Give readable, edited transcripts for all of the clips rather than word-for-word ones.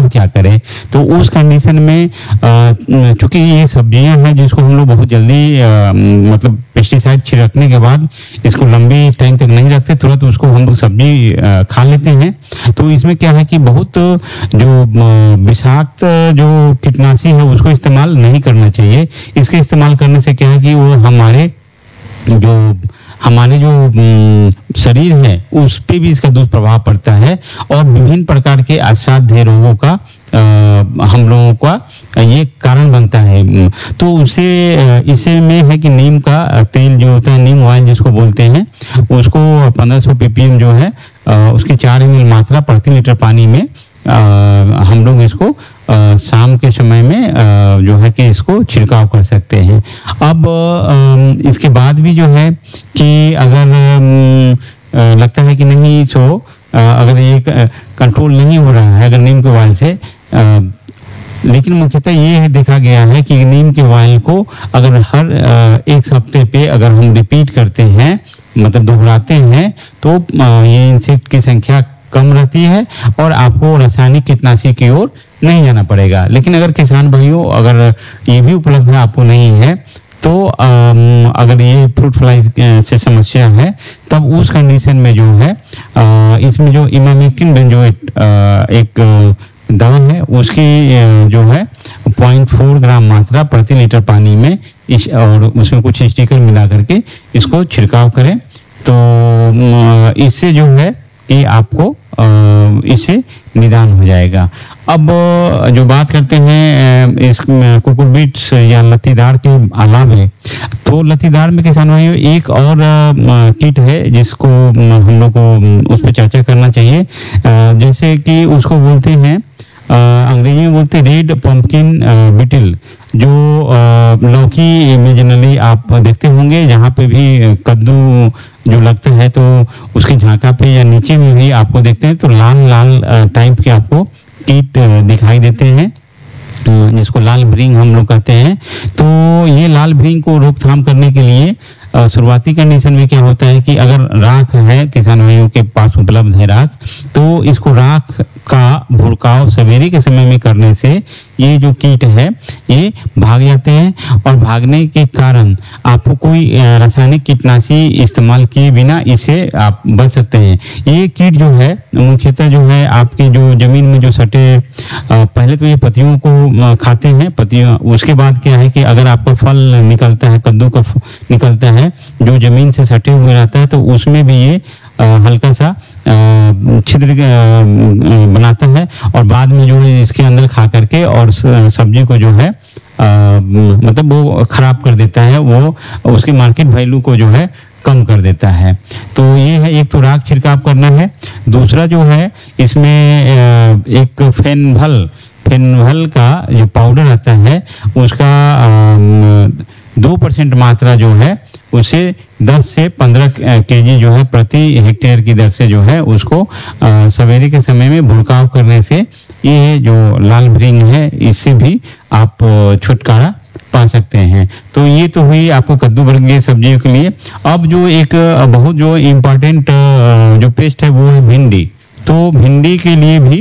तब क्या करें। तो उस कंडीशन में चूंकि ये सब्जियां हैं जिसको हम लोग बहुत जल्दी मतलब पेस्टिसाइड छिड़कने के बाद इसको लंबी टाइम तक नहीं रखते, तुरंत उसको हम लोग सब्जी खा लेते हैं। तो इसमें क्या है कि बहुत जो विषाक्त जो कीटनाशी है उसको इस्तेमाल नहीं करना चाहिए। इसके इस्तेमाल करने से क्या है कि वो हमारे जो शरीर है उस पे भी इसका दुष्प्रभाव पड़ता है और विभिन्न प्रकार के असाध्य रोगों का हम लोगों का ये कारण बनता है। तो इसे में है कि नीम का तेल जो होता है, नीम ऑयल जिसको बोलते हैं, उसको 1500 ppm जो है उसकी 4 ml मात्रा प्रति लीटर पानी में हम लोग इसको शाम के समय में जो है कि इसको छिड़काव कर सकते हैं। अब इसके बाद भी जो है कि अगर लगता है कि नहीं अगर ये कंट्रोल नहीं हो रहा है अगर नीम के ऑयल से, लेकिन मुख्यतः ये है देखा गया है कि नीम के ऑयल को अगर हर एक हफ्ते पे अगर हम रिपीट करते हैं मतलब दोहराते हैं तो ये इंसेक्ट की संख्या कम रहती है और आपको रासायनिक कीटनाशी की ओर नहीं जाना पड़ेगा। लेकिन अगर किसान भाइयों अगर ये भी उपलब्ध है आपको नहीं है तो अगर ये फ्रूट फ्लाई से समस्या है तब उस कंडीशन में जो है इसमें जो इमामेक्टिन बेंजोएट एक दवा है उसकी जो है 0.4 ग्राम मात्रा प्रति लीटर पानी में और उसमें कुछ स्टिकर मिला करके इसको छिड़काव करें। तो इससे जो है कि आपको इससे निदान हो जाएगा। अब जो बात करते हैं इस कुकुरबिट्स या लत्तीदार के अलावे, तो लत्तीदार में किसान भाइयों एक और कीट है जिसको हम लोग को उस पर चर्चा करना चाहिए, जैसे कि उसको बोलते हैं अंग्रेजी में बोलते हैं रेड पंपकिन बीटल, जो लौकी में जनरली आप देखते होंगे जहाँ पे भी कद्दू जो लगता है तो उसके झांका पे या नीचे में भी आपको देखते हैं तो लाल लाल टाइप के आपको कीट दिखाई देते हैं जिसको लाल भृंग हम लोग कहते हैं। तो ये लाल भृंग को रोकथाम करने के लिए शुरुआती कंडीशन में क्या होता है कि अगर राख है, किसान भाइयों के पास उपलब्ध है राख, तो इसको राख का भुड़काव सवेरे के समय में करने से ये जो कीट है ये भाग जाते हैं और भागने के कारण आपको कोई रासायनिक कीटनाशी इस्तेमाल किए बिना इसे आप बच सकते हैं। ये कीट जो है मुख्यतः जो है आपके जो जमीन में जो सटे पहले तो ये पत्तियों को खाते हैं, पत्तियों, उसके बाद क्या है कि अगर आपका फल निकलता है, कद्दू का निकलता है जो जमीन से सटे हुए रहता है तो उसमें भी ये हल्का सा छिद्र बनाता है और बाद में जो है इसके अंदर खा करके और सब्जी को जो है मतलब वो खराब कर देता है, वो उसके मार्केट वैल्यू को जो है कम कर देता है। तो ये है, एक तो राख छिड़काव करना है, दूसरा जो है इसमें एक फेनवल का जो पाउडर आता है उसका 2% मात्रा जो है उसे 10 से 15 kg जो है प्रति हेक्टेयर की दर से जो है उसको सवेरे के समय में भुड़काव करने से ये जो लाल भृंग है इससे भी आप छुटकारा पा सकते हैं। तो ये तो हुई आपको कद्दू वर्गीय सब्जियों के लिए। अब जो एक बहुत जो इम्पोर्टेंट जो पेस्ट है वो है भिंडी। तो भिंडी के लिए भी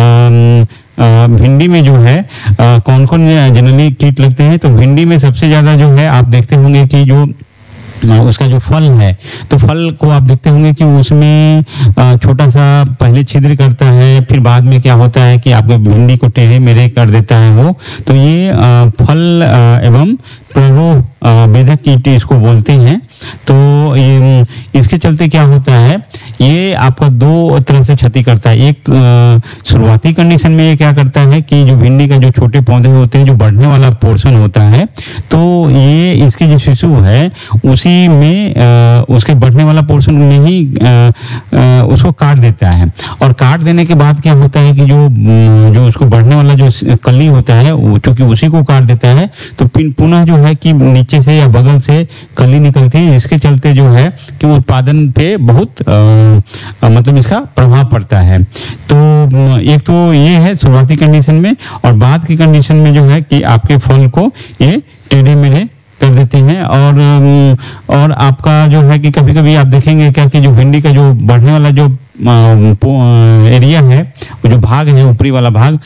भिंडी में जो है कौन कौन जनरली कीट लगते हैं, तो भिंडी में सबसे ज्यादा जो है आप देखते होंगे कि जो उसका जो फल है तो फल को आप देखते होंगे कि उसमें छोटा सा पहले छिद्र करता है, फिर बाद में क्या होता है कि आपके भिंडी को टेढ़े मेढ़े कर देता है वो। तो ये फल एवं वेदक कीट इसको बोलते हैं। तो ये इसके चलते क्या होता है, ये आपका दो तरह से क्षति करता है। एक शुरुआती कंडीशन में ये क्या करता है कि जो भिंडी का जो छोटे पौधे होते हैं, जो बढ़ने वाला पोर्शन होता है, तो ये इसके जो शिशु है उसी में उसके बढ़ने वाला पोर्शन में ही उसको काट देता है। और काट देने के बाद क्या होता है कि जो उसको बढ़ने वाला जो कली होता है चूंकि उसी को काट देता है तो पुनः जो है कि नीचे से या बगल से कली निकलती है, इसके चलते जो है कि उत्पादन पे बहुत मतलब इसका प्रभाव पड़ता है। तो एक तो ये है शुरुआती कंडीशन में, और बाद की कंडीशन में जो है कि आपके फल को ये टेढ़े मेढ़े कर देते हैं। और आपका जो है कि कभी कभी आप देखेंगे क्या कि जो भिंडी का जो बढ़ने वाला जो एरिया है, जो भाग है ऊपरी वाला भाग,